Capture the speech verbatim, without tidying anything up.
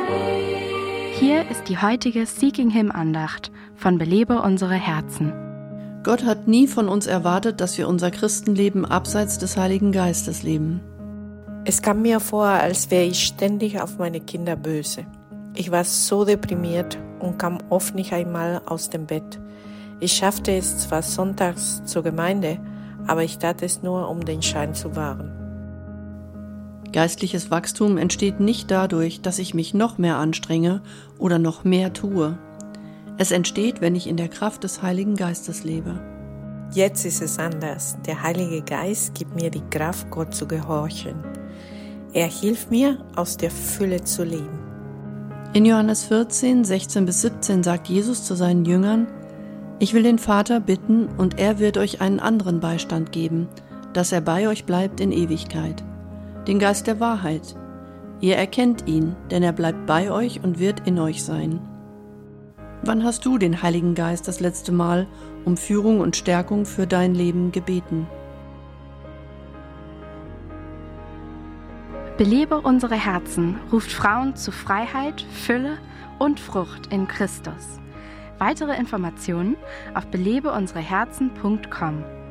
Hier ist die heutige Seeking Him Andacht von Belebe unsere Herzen. Gott hat nie von uns erwartet, dass wir unser Christenleben abseits des Heiligen Geistes leben. Es kam mir vor, als wäre ich ständig auf meine Kinder böse. Ich war so deprimiert und kam oft nicht einmal aus dem Bett. Ich schaffte es zwar sonntags zur Gemeinde, aber ich tat es nur, um den Schein zu wahren. Geistliches Wachstum entsteht nicht dadurch, dass ich mich noch mehr anstrenge oder noch mehr tue. Es entsteht, wenn ich in der Kraft des Heiligen Geistes lebe. Jetzt ist es anders. Der Heilige Geist gibt mir die Kraft, Gott zu gehorchen. Er hilft mir, aus der Fülle zu leben. In Johannes vierzehn, sechzehn bis siebzehn sagt Jesus zu seinen Jüngern: Ich will den Vater bitten, und er wird euch einen anderen Beistand geben, dass er bei euch bleibt in Ewigkeit. Den Geist der Wahrheit. Ihr erkennt ihn, denn er bleibt bei euch und wird in euch sein. Wann hast du den Heiligen Geist das letzte Mal um Führung und Stärkung für dein Leben gebeten? Belebe unsere Herzen ruft Frauen zu Freiheit, Fülle und Frucht in Christus. Weitere Informationen auf belebe unsere herzen punkt com.